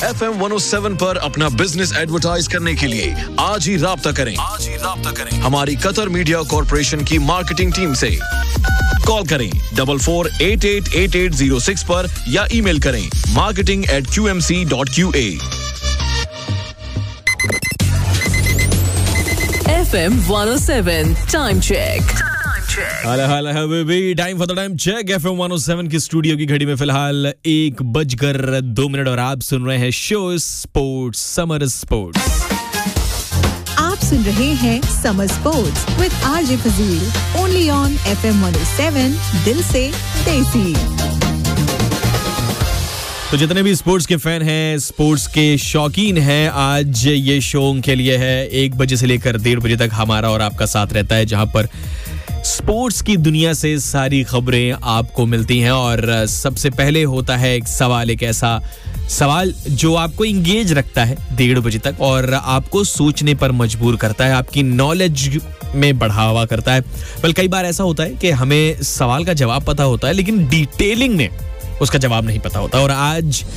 FM 107 पर अपना business advertise करने के लिए आज ही राब्ता करें हमारी कतर मीडिया कॉर्पोरेशन की मार्केटिंग टीम से। कॉल करें 44888806 पर या ईमेल करें marketing@qmc.qa। FM 107 time check. Hall Habibi, time for the time check. FM 107 की स्टूडियो की घड़ी में फिलहाल 1:02 और आप सुन रहे हैं शो स्पोर्ट्स समर स्पोर्ट्स। आप सुन रहे हैं summer sports with RJ Fazil only on FM 107 दिल से देसी। तो जितने भी स्पोर्ट्स के फैन हैं, स्पोर्ट्स के शौकीन हैं, आज ये शो उनके लिए है। 1 बजे से लेकर 1:30 बजे तक हमारा और आपका साथ रहता है, जहां पर स्पोर्ट्स की दुनिया से सारी खबरें आपको मिलती हैं। और सबसे पहले होता है एक ऐसा सवाल जो आपको इंगेज रखता है 1:30 बजे तक और आपको सोचने पर मजबूर करता है, आपकी नॉलेज में बढ़ावा करता है। बल्कि कई बार ऐसा होता है कि हमें सवाल का जवाब पता होता है लेकिन डिटेलिंग में उसका जवाब नहीं पता होता। और आज